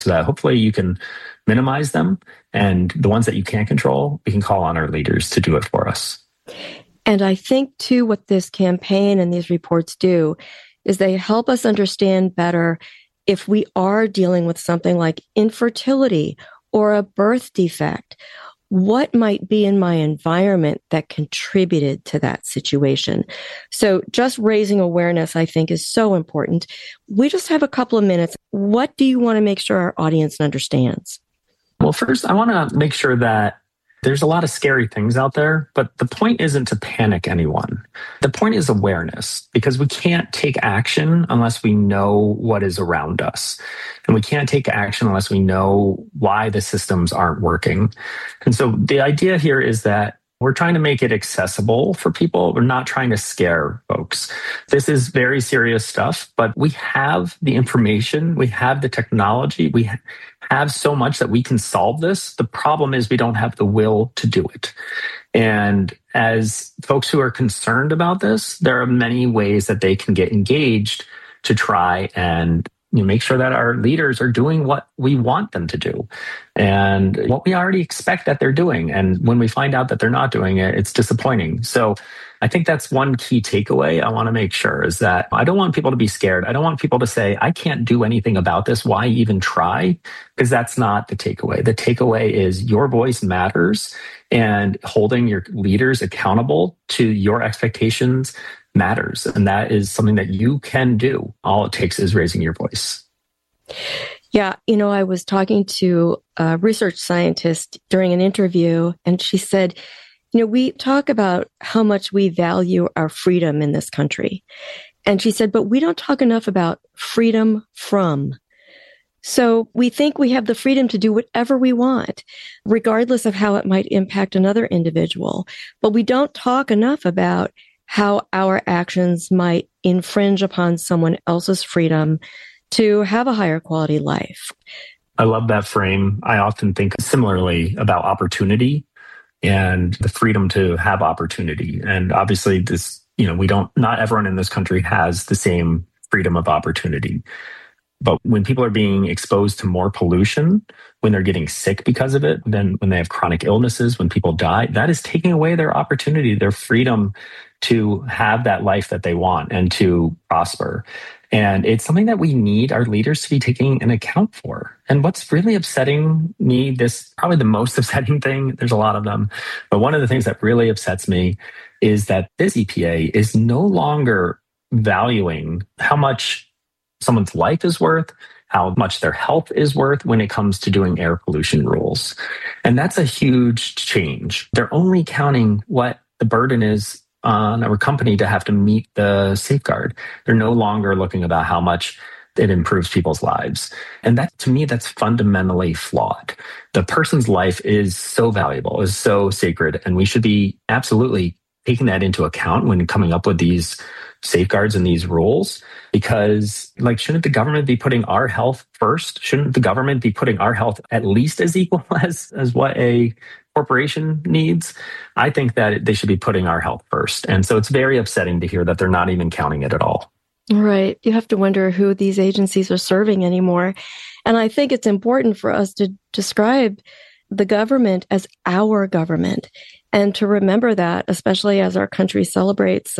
so that hopefully you can minimize them. And the ones that you can't control, we can call on our leaders to do it for us. And I think, too, what this campaign and these reports do is they help us understand better if we are dealing with something like infertility or a birth defect, what might be in my environment that contributed to that situation. So just raising awareness, I think, is so important. We just have a couple of minutes. What do you want to make sure our audience understands? Well, first, I want to make sure that there's a lot of scary things out there, but the point isn't to panic anyone. The point is awareness, because we can't take action unless we know what is around us. And we can't take action unless we know why the systems aren't working. And so the idea here is that we're trying to make it accessible for people. We're not trying to scare folks. This is very serious stuff, but we have the information, we have the technology, we have so much that we can solve this. The problem is we don't have the will to do it. And as folks who are concerned about this, there are many ways that they can get engaged to try and make sure that our leaders are doing what we want them to do and what we already expect that they're doing. And when we find out that they're not doing it, it's disappointing. So I think that's one key takeaway I want to make sure is that I don't want people to be scared. I don't want people to say, I can't do anything about this. Why even try? Because that's not the takeaway. The takeaway is your voice matters, and holding your leaders accountable to your expectations matters. And that is something that you can do. All it takes is raising your voice. Yeah. I was talking to a research scientist during an interview, and she said, we talk about how much we value our freedom in this country. And she said, but we don't talk enough about freedom from. So we think we have the freedom to do whatever we want, regardless of how it might impact another individual. But we don't talk enough about how our actions might infringe upon someone else's freedom to have a higher quality life. I love that frame. I often think similarly about opportunity and the freedom to have opportunity. And obviously this, not everyone in this country has the same freedom of opportunity. But when people are being exposed to more pollution, when they're getting sick because of it, then when they have chronic illnesses, when people die, that is taking away their opportunity, their freedom to have that life that they want and to prosper. And it's something that we need our leaders to be taking an account for. And what's really upsetting me, this probably the most upsetting thing, there's a lot of them, but one of the things that really upsets me is that this EPA is no longer valuing how much someone's life is worth, how much their health is worth when it comes to doing air pollution rules. And that's a huge change. They're only counting what the burden is on our company to have to meet the safeguard. They're no longer looking about how much it improves people's lives. And that, to me, that's fundamentally flawed. The person's life is so valuable, is so sacred, and we should be absolutely taking that into account when coming up with these safeguards and these rules, because shouldn't the government be putting our health first? Shouldn't the government be putting our health at least as equal as what a corporation needs? I think that they should be putting our health first. And so it's very upsetting to hear that they're not even counting it at all. Right. You have to wonder who these agencies are serving anymore. And I think it's important for us to describe the government as our government, and to remember that, especially as our country celebrates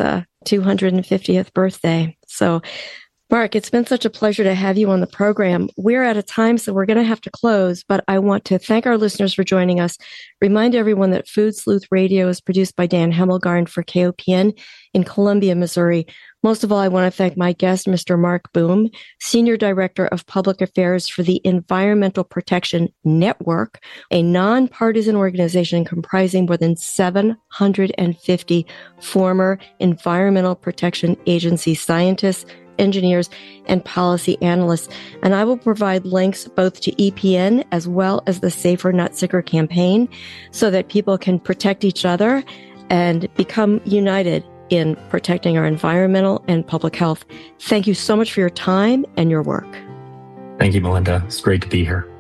250th birthday. So, Mark, it's been such a pleasure to have you on the program. We're out of time, so we're going to have to close, but I want to thank our listeners for joining us. Remind everyone that Food Sleuth Radio is produced by Dan Hemmelgarn for KOPN in Columbia, Missouri. Most of all, I want to thank my guest, Mr. Mark Boom, Senior Director of Public Affairs for the Environmental Protection Network, a nonpartisan organization comprising more than 750 former Environmental Protection Agency scientists, engineers, and policy analysts. And I will provide links both to EPN as well as the Safer Not Sicker campaign so that people can protect each other and become united in protecting our environmental and public health. Thank you so much for your time and your work. Thank you, Melinda. It's great to be here.